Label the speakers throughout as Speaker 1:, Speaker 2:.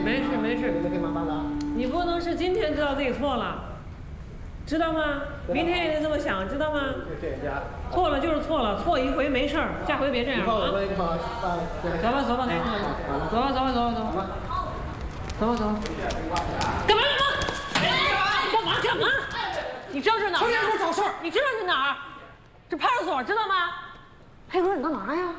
Speaker 1: 没事没事。
Speaker 2: 你给妈妈的。
Speaker 1: 你不能是今天知道自己错了，知道吗？明天也得这么想，知道吗？错了就是错了，错一回没事儿，下回别这样啊。走吧走吧，走吧。干嘛？干嘛？你知道这哪儿？
Speaker 2: 快点给我找事儿！
Speaker 1: 你知道这哪儿？这派出所知道吗？黑哥，你干嘛呀？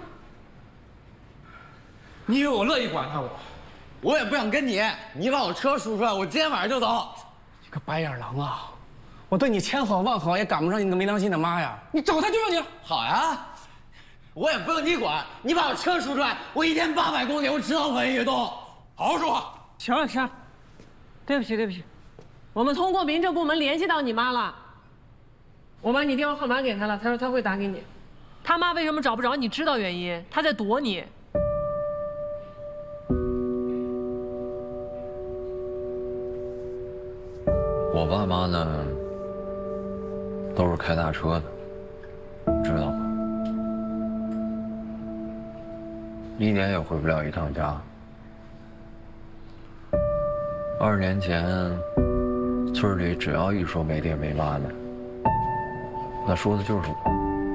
Speaker 2: 你以为我乐意管他？
Speaker 3: 我也不想跟你，你把我车赎出来，我今天晚上就走。
Speaker 2: 你个白眼狼啊！我对你千好万好，也赶不上你个没良心的妈呀！你找他就让你
Speaker 3: 好呀，我也不用你管，你把我车赎出来，我一天800公里，我知道文运动。好好说话。
Speaker 1: 行了，对不起，我们通过民政部门联系到你妈了，我把你电话号码给她了，她说她会打给你。他妈为什么找不着？你知道原因？她在躲你。
Speaker 4: 我爸妈呢，都是开大车的，知道吗？一年也回不了一趟家。20年前，村里只要一说没爹没妈的，那说的就是我。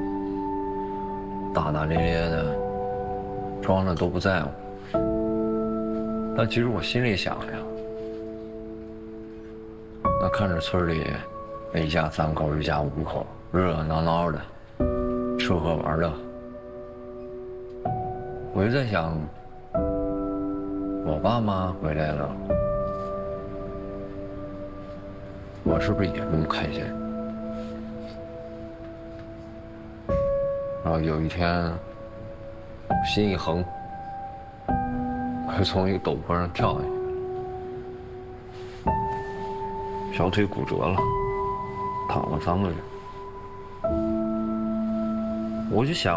Speaker 4: 大大咧咧的，装的都不在乎。但其实我心里想呀，那看着村里那一家3口、一家5口，热热闹闹的，吃喝玩乐，我就在想，我爸妈回来了，我是不是也那么开心？然后有一天，心一横，我就从一个陡坡上跳下去，小腿骨折了，躺了3个月。我就想。